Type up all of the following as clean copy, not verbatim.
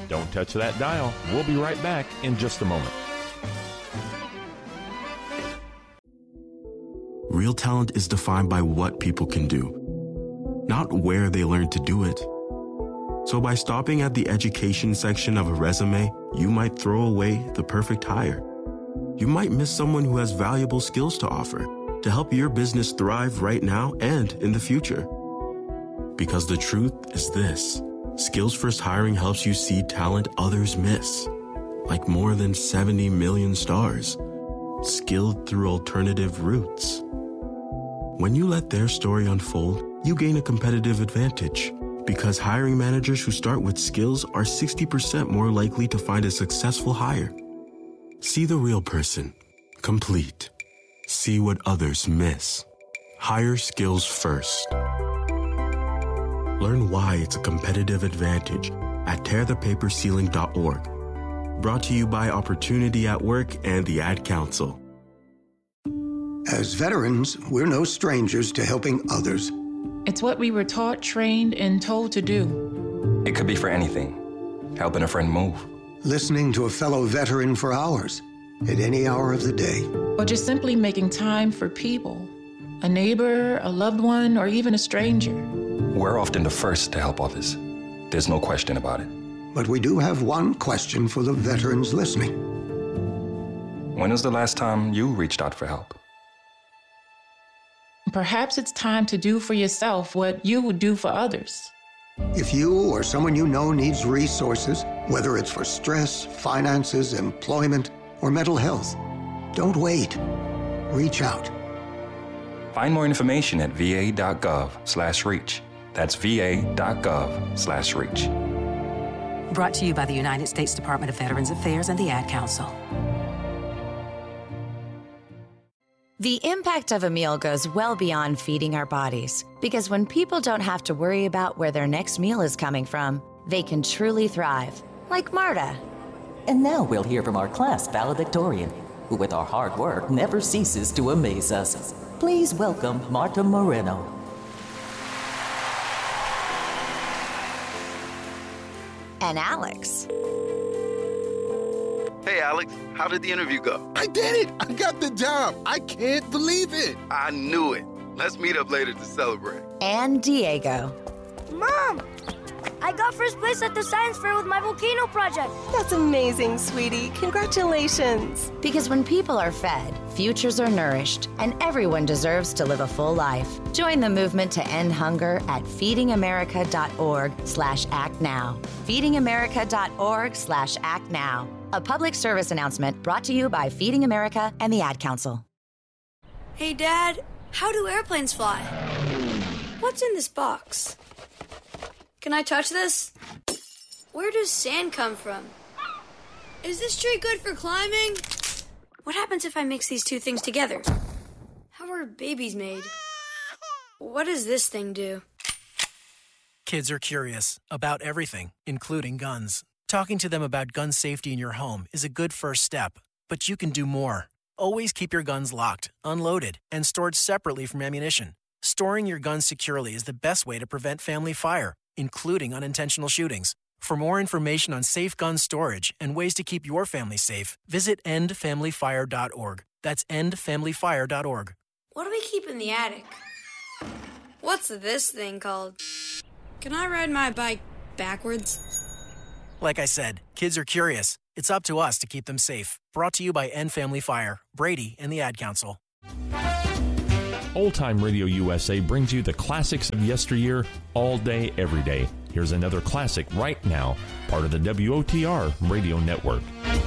Don't touch that dial. We'll be right back in just a moment. Real talent is defined by what people can do, not where they learn to do it. So by stopping at the education section of a resume, you might throw away the perfect hire. You might miss someone who has valuable skills to offer to help your business thrive right now and in the future. Because the truth is this: Skills First Hiring helps you see talent others miss, like more than 70 million stars, skilled through alternative routes. When you let their story unfold, you gain a competitive advantage, because hiring managers who start with skills are 60% more likely to find a successful hire. See the real person, complete. See what others miss. Hire skills first. Learn why it's a competitive advantage at tearthepaperceiling.org. Brought to you by Opportunity at Work and the Ad Council. As veterans, we're no strangers to helping others. It's what we were taught, trained, and told to do. It could be for anything. Helping a friend move. Listening to a fellow veteran for hours, at any hour of the day. Or just simply making time for people. A neighbor, a loved one, or even a stranger. We're often the first to help others. There's no question about it. But we do have one question for the veterans listening. When was the last time you reached out for help? Perhaps it's time to do for yourself what you would do for others. If you or someone you know needs resources, whether it's for stress, finances, employment, or mental health, don't wait. Reach out. Find more information at va.gov/reach. That's va.gov/reach. Brought to you by the United States Department of Veterans Affairs and the Ad Council. The impact of a meal goes well beyond feeding our bodies, because when people don't have to worry about where their next meal is coming from, they can truly thrive, like Marta. And now we'll hear from our class valedictorian, who with our hard work never ceases to amaze us. Please welcome Marta Moreno. And Alex. Hey, Alex, how did the interview go? I did it! I got the job! I can't believe it! I knew it. Let's meet up later to celebrate. And Diego. Mom! I got first place at the science fair with my volcano project. That's amazing, sweetie. Congratulations. Because when people are fed, futures are nourished, and everyone deserves to live a full life. Join the movement to end hunger at feedingamerica.org/actnow. feedingamerica.org/actnow. A public service announcement brought to you by Feeding America and the Ad Council. Hey, Dad, how do airplanes fly? What's in this box? Can I touch this? Where does sand come from? Is this tree good for climbing? What happens if I mix these two things together? How are babies made? What does this thing do? Kids are curious about everything, including guns. Talking to them about gun safety in your home is a good first step, but you can do more. Always keep your guns locked, unloaded, and stored separately from ammunition. Storing your guns securely is the best way to prevent family fire, including unintentional shootings. For more information on safe gun storage and ways to keep your family safe, visit endfamilyfire.org. That's endfamilyfire.org. What do we keep in the attic? What's this thing called? Can I ride my bike backwards? Like I said, kids are curious. It's up to us to keep them safe. Brought to you by End Family Fire, Brady, and the Ad Council. Old Time Radio USA brings you the classics of yesteryear all day, every day. Here's another classic right now, part of the WOTR Radio Network.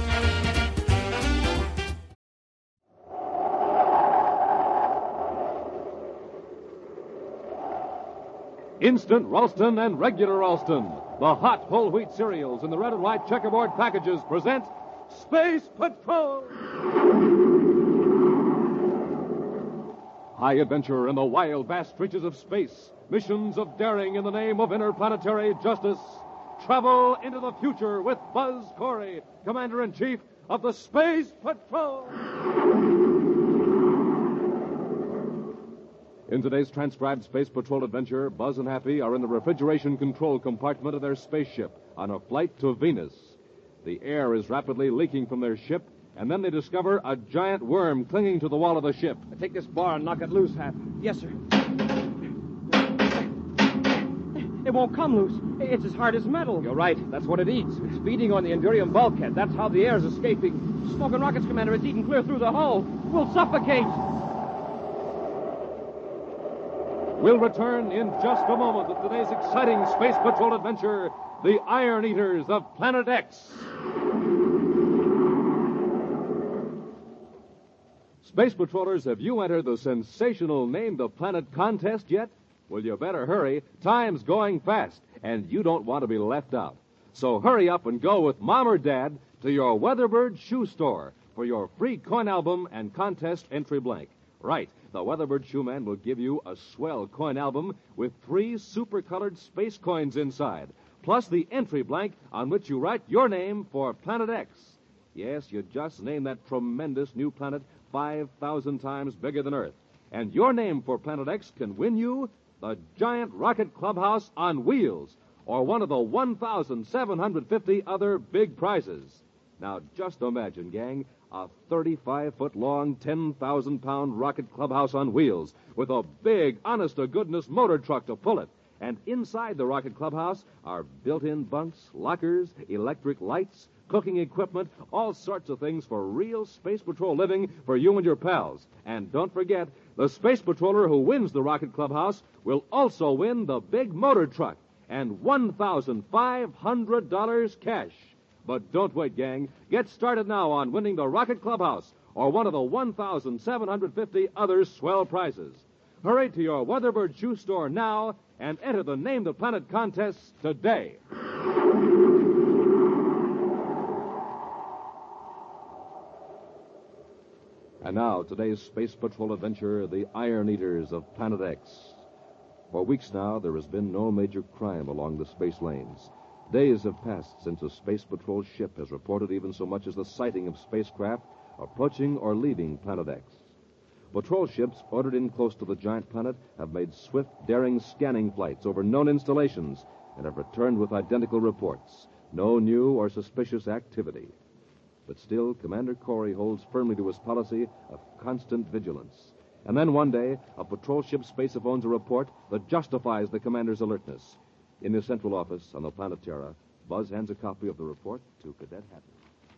Instant Ralston and regular Ralston, the hot whole wheat cereals in the red and white checkerboard packages present Space Patrol! High adventure in the wild, vast reaches of space. Missions of daring in the name of interplanetary justice. Travel into the future with Buzz Corey, Commander-in-Chief of the Space Patrol. In today's transcribed Space Patrol adventure, Buzz and Happy are in the refrigeration control compartment of their spaceship on a flight to Venus. The air is rapidly leaking from their ship, and then they discover a giant worm clinging to the wall of the ship. Take this bar and knock it loose, Hap. Yes, sir. It won't come loose. It's as hard as metal. You're right. That's what it eats. It's feeding on the Endurium bulkhead. That's how the air's escaping. Smoke and rockets, Commander. It's eating clear through the hull. We'll suffocate. We'll return in just a moment to today's exciting Space Patrol adventure, The Iron Eaters of Planet X. Space Patrollers, have you entered the sensational Name the Planet contest yet? Well, you better hurry. Time's going fast, and you don't want to be left out. So hurry up and go with Mom or Dad to your Weatherbird shoe store for your free coin album and contest entry blank. Right, the Weatherbird shoe man will give you a swell coin album with 3 super-colored space coins inside, plus the entry blank on which you write your name for Planet X. Yes, you just named that tremendous new planet 5,000 times bigger than Earth. And your name for Planet X can win you the giant rocket clubhouse on wheels, or one of the 1,750 other big prizes. Now, just imagine, gang, a 35-foot-long, 10,000-pound rocket clubhouse on wheels with a big, honest-to-goodness motor truck to pull it. And inside the rocket clubhouse are built-in bunks, lockers, electric lights, cooking equipment, all sorts of things for real Space Patrol living for you and your pals. And don't forget, the Space Patroller who wins the rocket clubhouse will also win the big motor truck and $1,500 cash. But don't wait, gang. Get started now on winning the rocket clubhouse or one of the 1,750 other swell prizes. Hurry to your Weatherbird shoe store now and enter the Name the Planet contest today. And now, today's Space Patrol adventure, The Iron Eaters of Planet X. For weeks now, there has been no major crime along the space lanes. Days have passed since a Space Patrol ship has reported even so much as the sighting of spacecraft approaching or leaving Planet X. Patrol ships ordered in close to the giant planet have made swift, daring scanning flights over known installations and have returned with identical reports. No new or suspicious activity. But still, Commander Corey holds firmly to his policy of constant vigilance. And then one day, a patrol ship spacephones a report that justifies the commander's alertness. In his central office on the planet Terra, Buzz hands a copy of the report to Cadet Happy.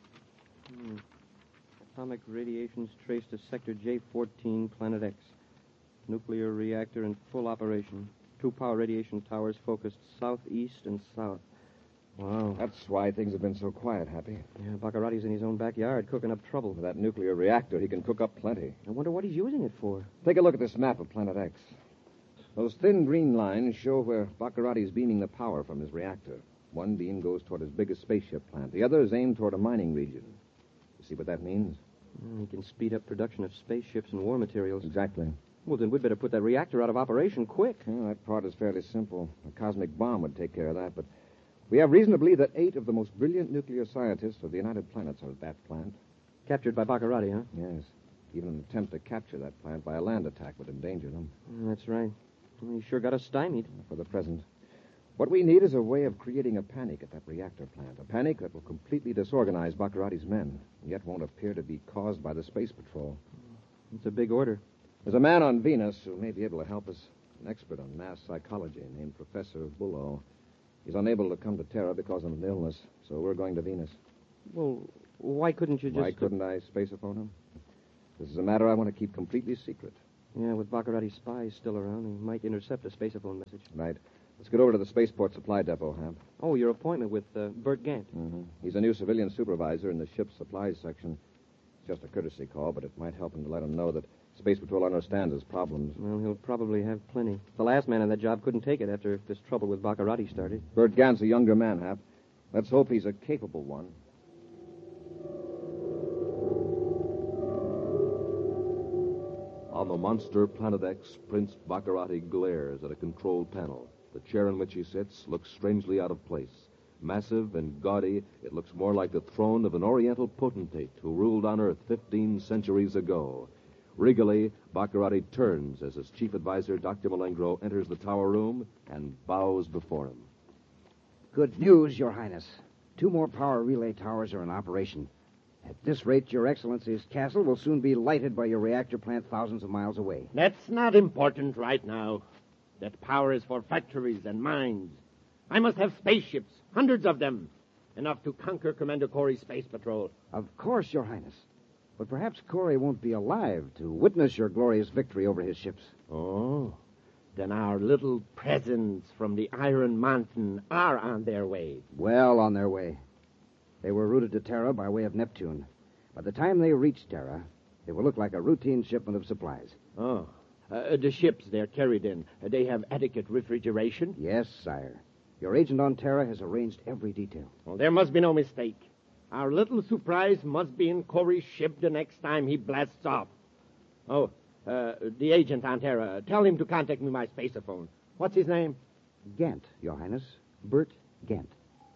Atomic radiations traced to Sector J14, Planet X. Nuclear reactor in full operation. 2 power radiation towers focused southeast and south. Wow. That's why things have been so quiet, Happy. Yeah, Baccarati's in his own backyard cooking up trouble. With that nuclear reactor, he can cook up plenty. I wonder what he's using it for. Take a look at this map of Planet X. Those thin green lines show where Baccarati's beaming the power from his reactor. One beam goes toward his biggest spaceship plant. The other is aimed toward a mining region. You see what that means? He can speed up production of spaceships and war materials. Exactly. Well, then we'd better put that reactor out of operation quick. Well, that part is fairly simple. A cosmic bomb would take care of that, but we have reason to believe that 8 of the most brilliant nuclear scientists of the United Planets are at that plant. Captured by Baccarati, huh? Yes. Even an attempt to capture that plant by a land attack would endanger them. That's right. He sure got us stymied. For the present. What we need is a way of creating a panic at that reactor plant. A panic that will completely disorganize Baccarati's men, yet won't appear to be caused by the Space Patrol. It's a big order. There's a man on Venus who may be able to help us. An expert on mass psychology named Professor Bullough. He's unable to come to Terra because of an illness, so we're going to Venus. Well, why couldn't you just... Why couldn't I spaceophone him? This is a matter I want to keep completely secret. Yeah, with Baccarati's spies still around, he might intercept a spaceophone message. Right. Let's get over to the spaceport supply depot, Hap. Oh, your appointment with Bert Gant. Mm-hmm. He's a new civilian supervisor in the ship's supplies section. It's just a courtesy call, but it might help him to let him know that Space Patrol understands his problems. Well, he'll probably have plenty. The last man on that job couldn't take it after this trouble with Baccarati started. Bert Gant's a younger man, Hap. Let's hope he's a capable one. On the monster Planet X, Prince Baccarati glares at a control panel. The chair in which he sits looks strangely out of place. Massive and gaudy, it looks more like the throne of an Oriental potentate who ruled on Earth 15 centuries ago. Regally, Baccarati turns as his chief advisor, Dr. Malengro, enters the tower room and bows before him. Good news, Your Highness. 2 more power relay towers are in operation. At this rate, Your Excellency's castle will soon be lighted by your reactor plant thousands of miles away. That's not important right now. That power is for factories and mines. I must have spaceships, hundreds of them, enough to conquer Commander Corey's space patrol. Of course, Your Highness. But perhaps Corey won't be alive to witness your glorious victory over his ships. Oh, then our little presents from the Iron Mountain are on their way. Well on their way. They were routed to Terra by way of Neptune. By the time they reach Terra, they will look like a routine shipment of supplies. Oh, the ships they're carried in, they have adequate refrigeration? Yes, sire. Your agent on Terra has arranged every detail. Well, there must be no mistake. Our little surprise must be in Corey's ship the next time he blasts off. Oh, the agent on Terra, tell him to contact me by spaceophone. What's his name? Gant, Your Highness. Bert Gant.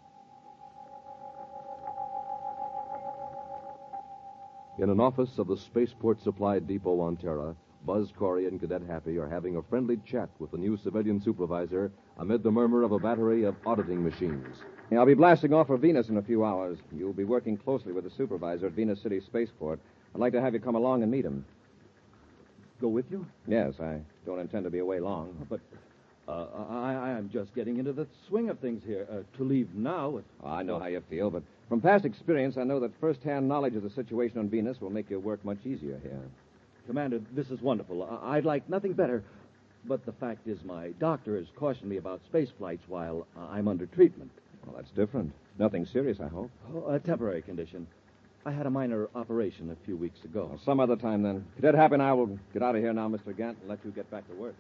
In an office of the Spaceport Supply Depot on Terra, Buzz Corey and Cadet Happy are having a friendly chat with the new civilian supervisor amid the murmur of a battery of auditing machines. I'll be blasting off for Venus in a few hours. You'll be working closely with the supervisor at Venus City Spaceport. I'd like to have you come along and meet him. Go with you? Yes, I don't intend to be away long. But I'm just getting into the swing of things here. To leave now... I know how you feel, but from past experience, I know that first-hand knowledge of the situation on Venus will make your work much easier here. Commander, this is wonderful. I'd like nothing better. But the fact is my doctor has cautioned me about space flights while I'm under treatment. Well, that's different. Nothing serious, I hope. Oh, a temporary condition. I had a minor operation a few weeks ago. Well, some other time, then. Cadet Happy and I will get out of here now, Mr. Gant, and let you get back to work.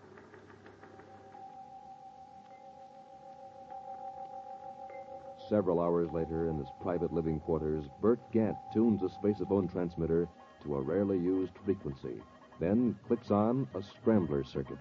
Several hours later, in his private living quarters, Bert Gant tunes a spaceophone transmitter to a rarely used frequency, then clicks on a scrambler circuit.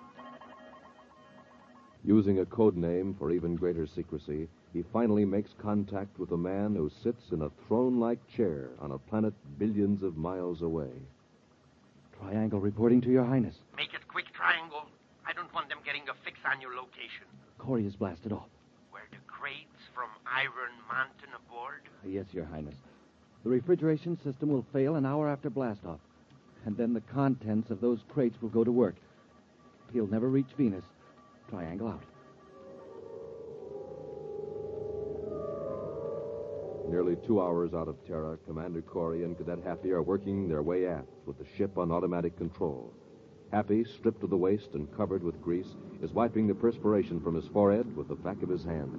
Using a code name for even greater secrecy, he finally makes contact with a man who sits in a throne-like chair on a planet billions of miles away. Triangle reporting to Your Highness. Make it quick, Triangle. I don't want them getting a fix on your location. Corey is blasted off. Were the crates from Iron Mountain aboard? Yes, Your Highness. The refrigeration system will fail an hour after blastoff, and then the contents of those crates will go to work. He'll never reach Venus. Triangle out. Nearly 2 hours out of Terra, Commander Corey and Cadet Happy are working their way aft with the ship on automatic control. Happy, stripped to the waist and covered with grease, is wiping the perspiration from his forehead with the back of his hand.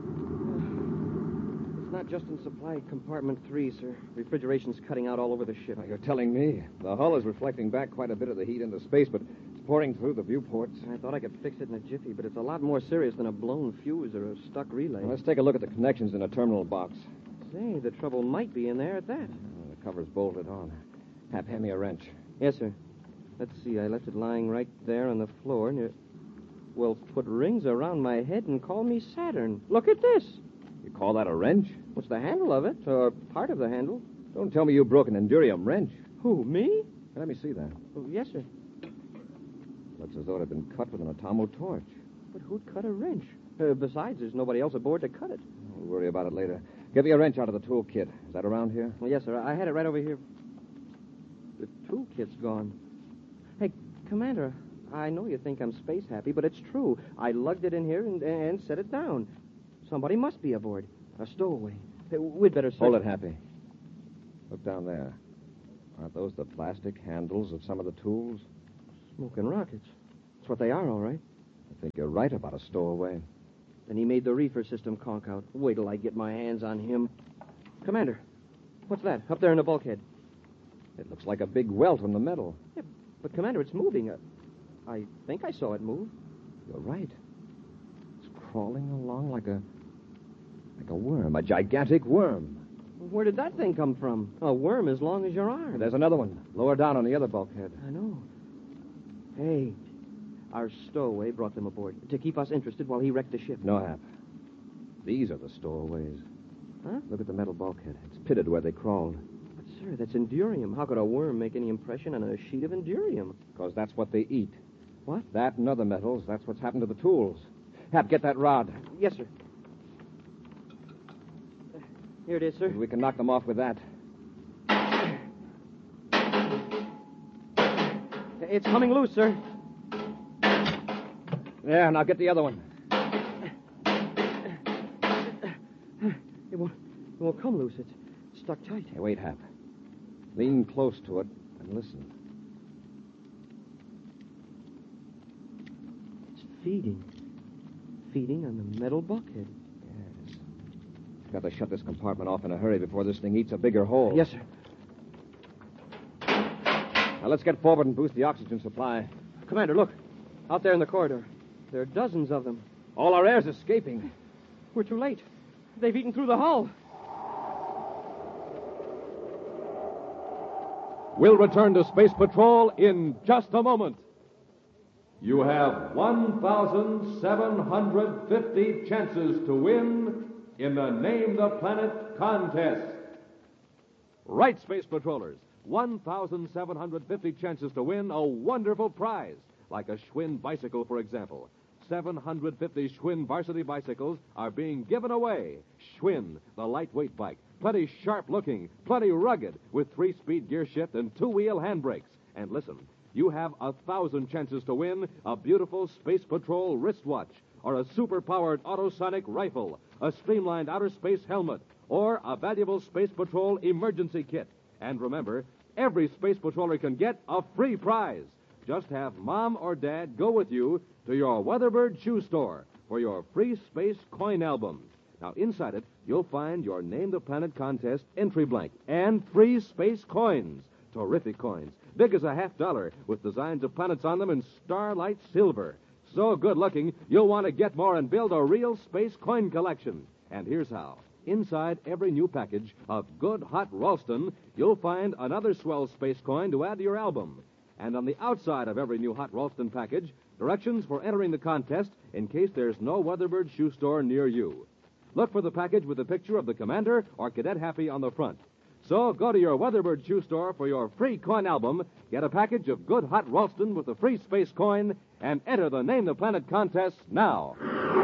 It's not just in supply compartment 3, sir. Refrigeration's cutting out all over the ship. Well, you're telling me. The hull is reflecting back quite a bit of the heat into space, but it's pouring through the viewports. I thought I could fix it in a jiffy, but it's a lot more serious than a blown fuse or a stuck relay. Well, let's take a look at the connections in a terminal box. Say, the trouble might be in there at that. The cover's bolted on. Hand me a wrench. Yes, sir. Let's see, I left it lying right there on the floor near... Well, put rings around my head and call me Saturn. Look at this. You call that a wrench? What's the handle of it, or part of the handle? Don't tell me you broke an Endurium wrench. Who, me? Let me see that. Oh, yes, sir. Looks as though it had been cut with an atomo torch. But who'd cut a wrench? Besides, there's nobody else aboard to cut it. We'll worry about it later. Get me a wrench out of the tool kit. Is that around here? Well, yes, sir. I had it right over here. The tool kit's gone. Hey, Commander, I know you think I'm space happy, but it's true. I lugged it in here and set it down. Somebody must be aboard. A stowaway. We'd better search. Hold it, Happy. Look down there. Aren't those the plastic handles of some of the tools? Smoking rockets. That's what they are, all right. I think you're right about a stowaway. Then he made the reefer system conk out. Wait till I get my hands on him. Commander, what's that? Up there in the bulkhead. It looks like a big welt on the metal. Yeah, but, Commander, it's moving. I think I saw it move. You're right. It's crawling along like a worm, a gigantic worm. Where did that thing come from? A worm as long as your arm. There's another one, lower down on the other bulkhead. I know. Hey, our stowaway brought them aboard to keep us interested while he wrecked the ship. No, Hap. These are the stowaways. Huh? Look at the metal bulkhead. It's pitted where they crawled. But, sir, that's endurium. How could a worm make any impression on a sheet of endurium? Because that's what they eat. What? That and other metals. That's what's happened to the tools. Hap, get that rod. Yes, sir. Here it is, sir. We can knock them off with that. It's coming loose, sir. Yeah, now get the other one. It won't come loose. It's stuck tight. Hey, wait, Hap. Lean close to it and listen. It's feeding. Feeding on the metal bulkhead. Yes. Got to shut this compartment off in a hurry before this thing eats a bigger hole. Yes, sir. Now, let's get forward and boost the oxygen supply. Commander, look. Out there in the corridor. There are dozens of them. All our air's escaping. We're too late. They've eaten through the hull. We'll return to Space Patrol in just a moment. You have 1,750 chances to win in the Name the Planet contest. Right, Space Patrollers. 1,750 chances to win a wonderful prize, like a Schwinn bicycle, for example. 750 Schwinn varsity bicycles are being given away. Schwinn, the lightweight bike. Plenty sharp-looking, plenty rugged, with 3-speed gear shift and 2-wheel handbrakes. And listen, you have 1,000 chances to win a beautiful Space Patrol wristwatch, or a super-powered autosonic rifle, a streamlined outer space helmet, or a valuable Space Patrol emergency kit. And remember, every Space Patroller can get a free prize. Just have Mom or Dad go with you to your Weatherbird shoe store for your free space coin album. Now, inside it, you'll find your Name the Planet contest entry blank and free space coins. Terrific coins, big as a $50, with designs of planets on them in starlight silver. So good-looking, you'll want to get more and build a real space coin collection. And here's how. Inside every new package of good hot Ralston, you'll find another swell space coin to add to your album. And on the outside of every new hot Ralston package, directions for entering the contest in case there's no Weatherbird shoe store near you. Look for the package with a picture of the Commander or Cadet Happy on the front. So go to your Weatherbird shoe store for your free coin album, get a package of good hot Ralston with a free space coin, and enter the Name the Planet contest now.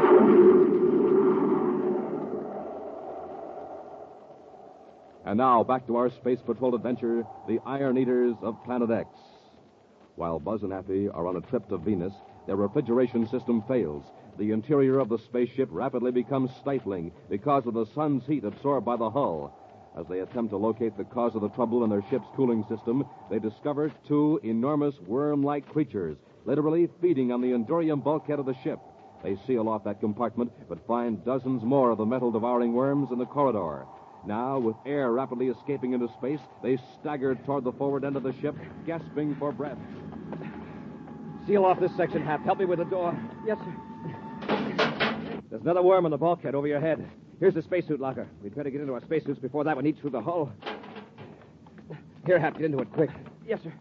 And now, back to our Space Patrol adventure, the Iron Eaters of Planet X. While Buzz and Happy are on a trip to Venus, their refrigeration system fails. The interior of the spaceship rapidly becomes stifling because of the sun's heat absorbed by the hull. As they attempt to locate the cause of the trouble in their ship's cooling system, they discover 2 enormous worm-like creatures, literally feeding on the endurium bulkhead of the ship. They seal off that compartment, but find dozens more of the metal-devouring worms in the corridor. Now, with air rapidly escaping into space, they stagger toward the forward end of the ship, gasping for breath. Seal off this section, Hap. Help me with the door. Yes, sir. There's another worm on the bulkhead over your head. Here's the spacesuit locker. We'd better get into our spacesuits before that one eats through the hull. Here, Hap, get into it quick. Yes, sir.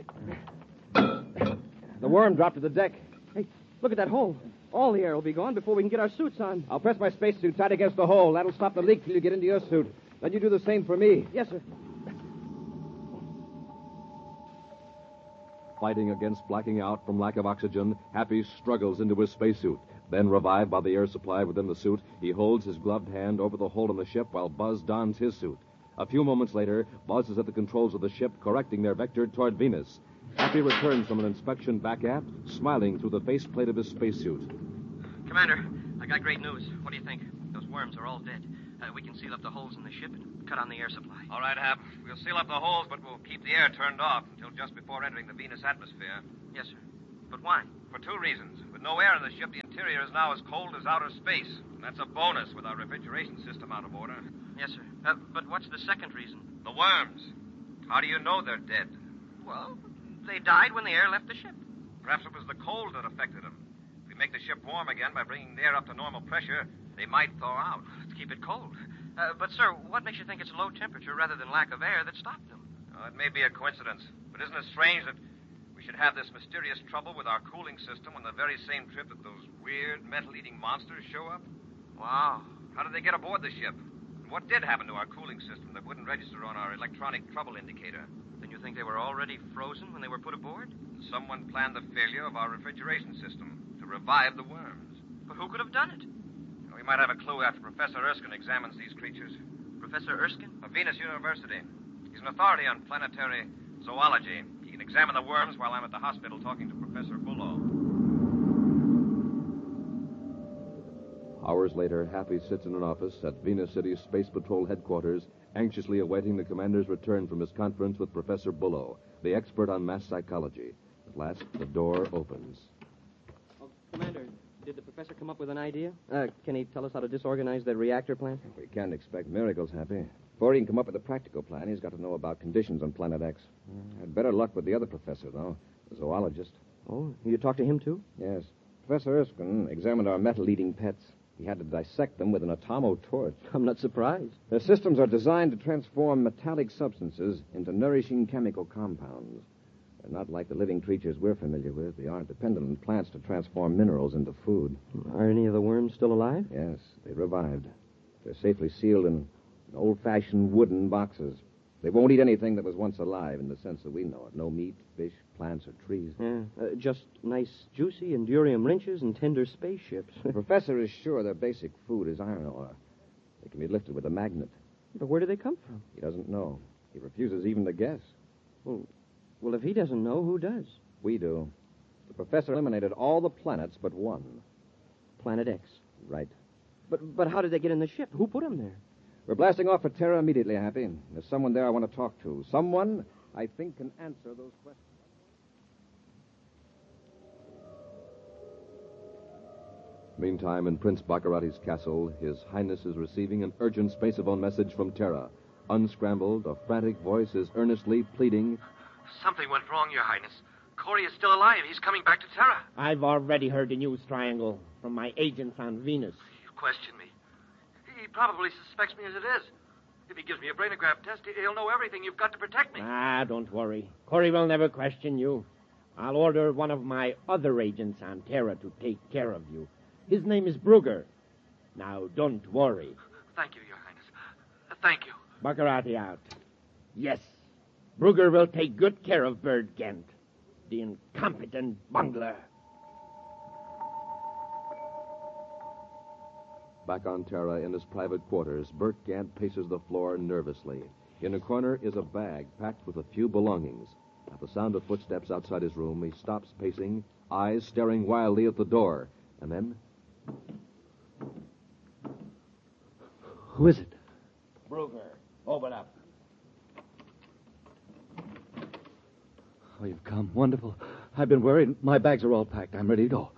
The worm dropped to the deck. Hey, look at that hole. All the air will be gone before we can get our suits on. I'll press my spacesuit tight against the hole. That'll stop the leak till you get into your suit. Then you do the same for me. Yes, sir. Fighting against blacking out from lack of oxygen, Happy struggles into his spacesuit. Then, revived by the air supply within the suit, he holds his gloved hand over the hole in the ship while Buzz dons his suit. A few moments later, Buzz is at the controls of the ship, correcting their vector toward Venus. Happy returns from an inspection back aft, smiling through the faceplate of his spacesuit. Commander, I got great news. What do you think? Those worms are all dead. We can seal up the holes in the ship and cut on the air supply. All right, Hap. We'll seal up the holes, but we'll keep the air turned off until just before entering the Venus atmosphere. Yes, sir. But why? For 2 reasons. With no air in the ship, the interior is now as cold as outer space. And that's a bonus with our refrigeration system out of order. Yes, sir. But what's the second reason? The worms. How do you know they're dead? Well, they died when the air left the ship. Perhaps it was the cold that affected them. If we make the ship warm again by bringing the air up to normal pressure, they might thaw out. Let's keep it cold. But, sir, what makes you think it's low temperature rather than lack of air that stopped them? It may be a coincidence, but isn't it strange that we should have this mysterious trouble with our cooling system on the very same trip that those weird metal-eating monsters show up? Wow. How did they get aboard the ship? What did happen to our cooling system that wouldn't register on our electronic trouble indicator? Then you think they were already frozen when they were put aboard? Someone planned the failure of our refrigeration system to revive the worms. But who could have done it? We might have a clue after Professor Erskine examines these creatures. Professor Erskine? Of Venus University. He's an authority on planetary zoology. He can examine the worms while I'm at the hospital talking to Professor Bullough. Hours later, Happy sits in an office at Venus City Space Patrol headquarters, anxiously awaiting the commander's return from his conference with Professor Bullough, the expert on mass psychology. At last, the door opens. Oh, Commander, did the professor come up with an idea? Can he tell us how to disorganize the reactor plant? We can't expect miracles, Happy. Before he can come up with a practical plan, he's got to know about conditions on Planet X. Had better luck with the other professor, though, the zoologist. Oh, you talked to him, too? Yes. Professor Erskine examined our metal-eating pets. He had to dissect them with an atomo torch. I'm not surprised. Their systems are designed to transform metallic substances into nourishing chemical compounds. They're not like the living creatures we're familiar with. They aren't dependent on plants to transform minerals into food. Are any of the worms still alive? Yes, they revived. They're safely sealed in old-fashioned wooden boxes. They won't eat anything that was once alive in the sense that we know it. No meat, fish, plants, or trees. Yeah, just nice, juicy Endurium wrenches and tender spaceships. The professor is sure their basic food is iron ore. They can be lifted with a magnet. But where do they come from? He doesn't know. He refuses even to guess. Well, if he doesn't know, who does? We do. The professor eliminated all the planets but one. Planet X. Right. But how did they get in the ship? Who put them there? We're blasting off for Terra immediately, Happy. There's someone there I want to talk to. Someone I think can answer those questions. Meantime, in Prince Baccarati's castle, His Highness is receiving an urgent spaceophone message from Terra. Unscrambled, a frantic voice is earnestly pleading. Something went wrong, Your Highness. Corey is still alive. He's coming back to Terra. I've already heard the news, Triangle, from my agents on Venus. You question me. He probably suspects me as it is. If he gives me a brainograph test, he'll know everything. You've got to protect me. Don't worry. Corey will never question you. I'll order one of my other agents on Terra to take care of you. His name is Brugger. Now, don't worry. Thank you, Your Highness. Thank you. Baccarati out. Yes, Brugger will take good care of Bird Kent, the incompetent bungler. Back on Terra in his private quarters, Bert Gant paces the floor nervously. In a corner is a bag packed with a few belongings. At the sound of footsteps outside his room, he stops pacing, eyes staring wildly at the door. And then... Who is it? Brugger, open up. Oh, you've come. Wonderful. I've been worried. My bags are all packed. I'm ready to go.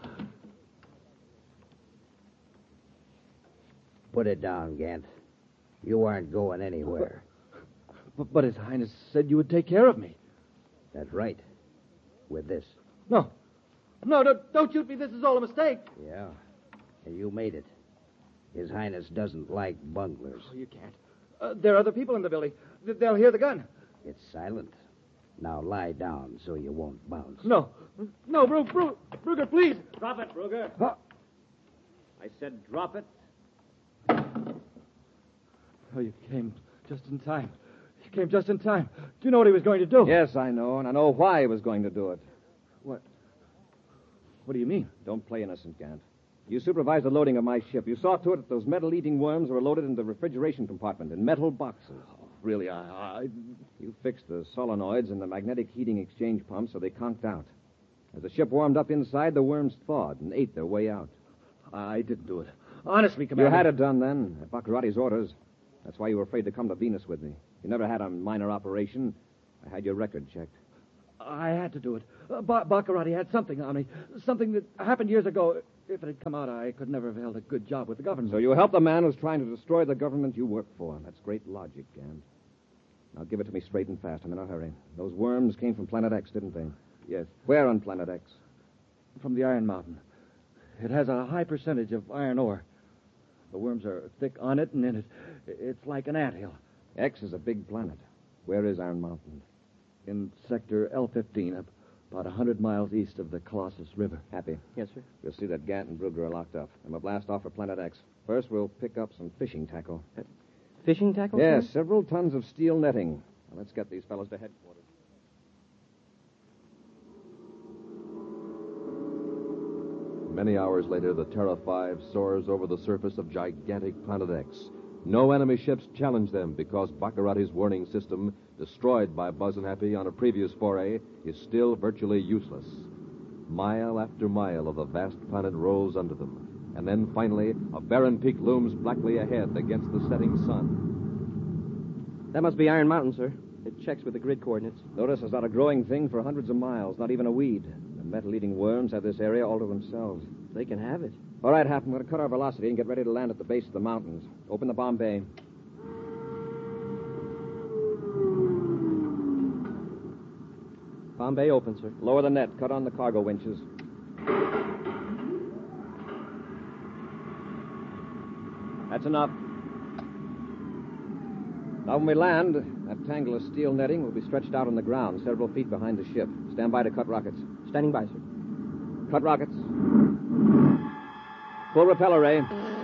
Put it down, Gant. You aren't going anywhere. But His Highness said you would take care of me. That's right. With this. No, don't shoot me. This is all a mistake. Yeah. And you made it. His Highness doesn't like bunglers. Oh, you can't. There are other people in the building. They'll hear the gun. It's silent. Now lie down so you won't bounce. No, Brugger, please. Drop it, Brugger. Huh? I said drop it. Oh, you came just in time. You came just in time. Do you know what he was going to do? Yes, I know, and I know why he was going to do it. What do you mean? Don't play innocent, Gant. You supervised the loading of my ship. You saw to it that those metal-eating worms were loaded in the refrigeration compartment in metal boxes. Oh, really, You fixed the solenoids and the magnetic heating exchange pumps so they conked out. As the ship warmed up inside, the worms thawed and ate their way out. I didn't do it. Honestly, Commander. You had it done then, at Baccarati's orders. That's why you were afraid to come to Venus with me. You never had a minor operation. I had your record checked. I had to do it. Baccarati had something on me. Something that happened years ago. If it had come out, I could never have held a good job with the government. So you helped the man who's trying to destroy the government you work for. That's great logic, Gant. Now give it to me straight and fast. I'm in a hurry. Those worms came from Planet X, didn't they? Yes. Where on Planet X? From the Iron Mountain. It has a high percentage of iron ore. The worms are thick on it and in it. It's like an anthill. X is a big planet. Where is Iron Mountain? In Sector L15, about 100 miles east of the Colossus River. Happy? Yes, sir? You'll see that Gant and Brugger are locked up. And we'll blast off for Planet X. First, we'll pick up some fishing tackle. Fishing tackle? Yes, sir? several tons of steel netting. Now, let's get these fellows to headquarters. Many hours later, the Terra 5 soars over the surface of gigantic Planet X. No enemy ships challenge them because Baccarati's warning system, destroyed by Buzz and Happy on a previous foray, is still virtually useless. Mile after mile of the vast planet rolls under them. And then, finally, a barren peak looms blackly ahead against the setting sun. That must be Iron Mountain, sir. It checks with the grid coordinates. Notice it's not a growing thing for hundreds of miles, not even a weed. The metal-eating worms have this area all to themselves. They can have it. All right, Hap, I'm going to cut our velocity and get ready to land at the base of the mountains. Open the bomb bay. Bomb bay open, sir. Lower the net. Cut on the cargo winches. That's enough. Now, when we land, that tangle of steel netting will be stretched out on the ground several feet behind the ship. Stand by to cut rockets. Standing by, sir. Cut rockets. Full repeller ray.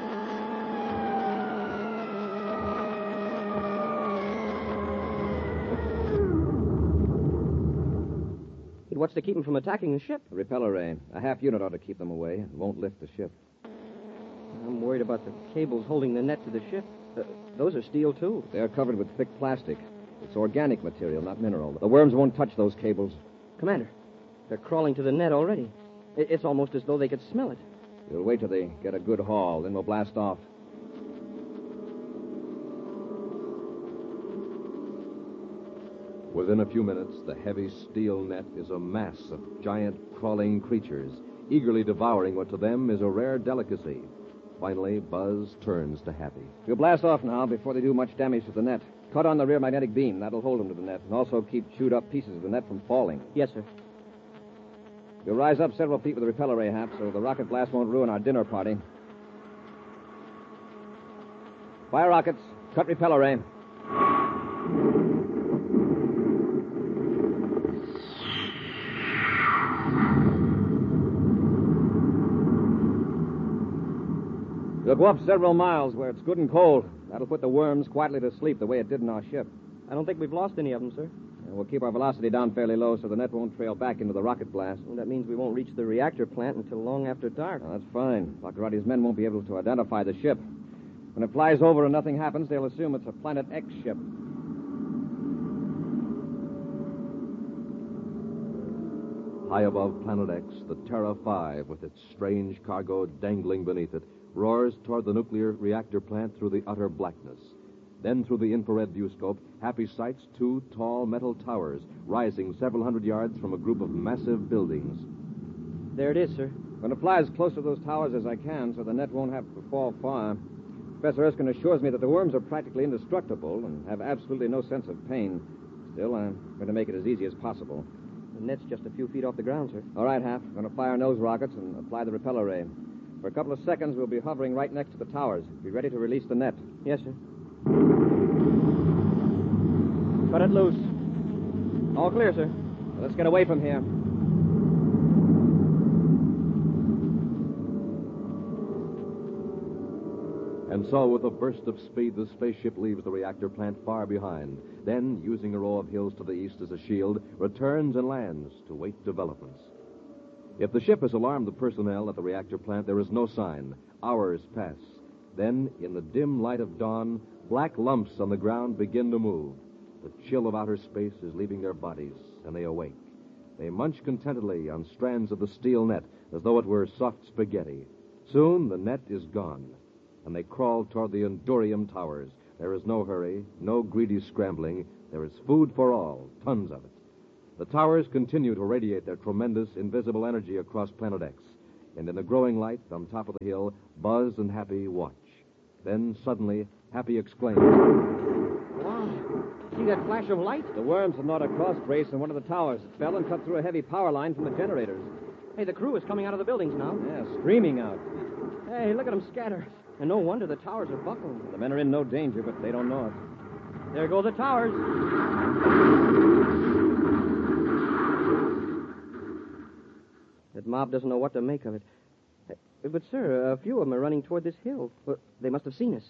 What's to keep them from attacking the ship? A repeller ray. A half unit ought to keep them away. It won't lift the ship. I'm worried about the cables holding the net to the ship. Those are steel, too. They're covered with thick plastic. It's organic material, not mineral. The worms won't touch those cables. Commander, they're crawling to the net already. It's almost as though they could smell it. We'll wait till they get a good haul, then we'll blast off. Within a few minutes, the heavy steel net is a mass of giant crawling creatures, eagerly devouring what to them is a rare delicacy. Finally, Buzz turns to Happy. We'll blast off now before they do much damage to the net. Cut on the rear magnetic beam. That'll hold them to the net, and also keep chewed up pieces of the net from falling. Yes, sir. We'll rise up several feet with the repeller ray, Hap, so the rocket blast won't ruin our dinner party. Fire rockets. Cut repeller ray. We'll go up several miles where it's good and cold. That'll put the worms quietly to sleep the way it did in our ship. I don't think we've lost any of them, sir. And we'll keep our velocity down fairly low so the net won't trail back into the rocket blast. Well, that means we won't reach the reactor plant until long after dark. Oh, that's fine. Baccarati's men won't be able to identify the ship. When it flies over and nothing happens, they'll assume it's a Planet X ship. High above Planet X, the Terra 5, with its strange cargo dangling beneath it, roars toward the nuclear reactor plant through the utter blackness. Then, through the infrared viewscope, Happy sights two tall metal towers rising several hundred yards from a group of massive buildings. There it is, sir. I'm going to fly as close to those towers as I can so the net won't have to fall far. Professor Erskine assures me that the worms are practically indestructible and have absolutely no sense of pain. Still, I'm going to make it as easy as possible. The net's just a few feet off the ground, sir. All right, Hap. I'm going to fly our nose rockets and apply the repeller ray. For a couple of seconds, we'll be hovering right next to the towers. Be ready to release the net. Yes, sir. Cut it loose. All clear, sir. Now, let's get away from here. And so, with a burst of speed, the spaceship leaves the reactor plant far behind. Then, using a row of hills to the east as a shield, returns and lands to wait developments. If the ship has alarmed the personnel at the reactor plant, there is no sign. Hours pass. Then, in the dim light of dawn, black lumps on the ground begin to move. The chill of outer space is leaving their bodies, and they awake. They munch contentedly on strands of the steel net, as though it were soft spaghetti. Soon, the net is gone, and they crawl toward the Endurium towers. There is no hurry, no greedy scrambling. There is food for all, tons of it. The towers continue to radiate their tremendous, invisible energy across Planet X. And in the growing light on top of the hill, Buzz and Happy watch. Then, suddenly, Happy exclaims, "Wow! See that flash of light?" The worms have gnawed a cross brace in one of the towers. It fell and cut through a heavy power line from the generators. Hey, the crew is coming out of the buildings now. Yeah, streaming out. Hey, look at them scatter. And no wonder the towers are buckling. The men are in no danger, but they don't know it. There go the towers. That mob doesn't know what to make of it. But, sir, a few of them are running toward this hill. Well, they must have seen us.